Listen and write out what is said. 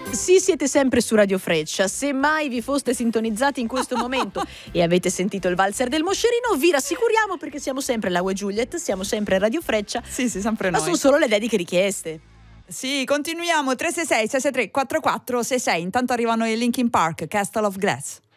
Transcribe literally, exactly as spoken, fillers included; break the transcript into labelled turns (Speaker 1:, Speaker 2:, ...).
Speaker 1: Sì, siete sempre su Radio Freccia. Se mai vi foste sintonizzati in questo momento e avete sentito il valzer del moscerino, vi rassicuriamo perché siamo sempre la Ue Juliet, siamo sempre Radio Freccia.
Speaker 2: Sì, sì, sempre noi.
Speaker 1: Ma sono solo le dediche richieste.
Speaker 2: Sì, continuiamo. Tre sei sei sei sei tre quattro quattro sei sei. Intanto arrivano i Linkin Park, Castle of Glass.